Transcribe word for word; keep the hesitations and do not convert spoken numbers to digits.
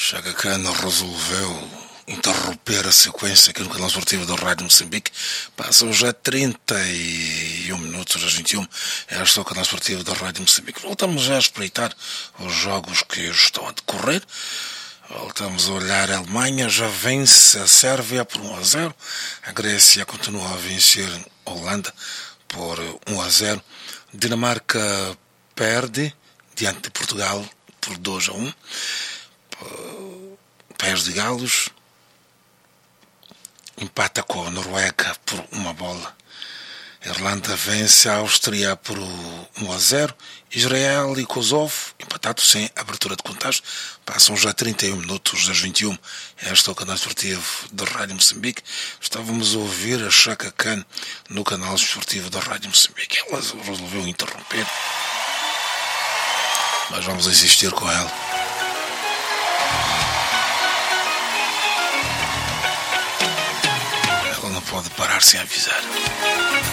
Chaka Khan resolveu interromper a sequência aqui no canal esportivo da Rádio Moçambique. Passam já trinta e um minutos das vinte e uma. Este é o canal esportivo da Rádio Moçambique. Voltamos já a espreitar os jogos que estão a decorrer. Voltamos a olhar a Alemanha, já vence a Sérvia por um a zero. A Grécia continua a vencer a Holanda por um a zero. Dinamarca perde diante de Portugal por dois a um. País de Galos empata com a Noruega por uma bola. A Irlanda vence a Áustria por um a zero. Israel e Kosovo empatados sem abertura de contagem. Passam já trinta e um minutos das vinte e uma. Este é o canal esportivo da Rádio Moçambique. Estávamos a ouvir a Chaka Khan no canal esportivo da Rádio Moçambique. Ela resolveu interromper, mas vamos insistir com ela. Ela não pode parar sem avisar.